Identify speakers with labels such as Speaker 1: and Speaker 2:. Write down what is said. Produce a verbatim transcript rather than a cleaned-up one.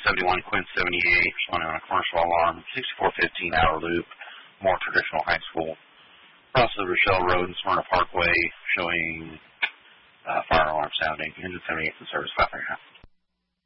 Speaker 1: seventy-one, Quinn seventy-eight, responding on a commercial alarm. sixty-four fifteen Outer Loop, more traditional high school. Across the Rochelle Road and Smyrna Parkway, showing uh, fire alarm sounding. Engine seventy-eight in service, five three nine.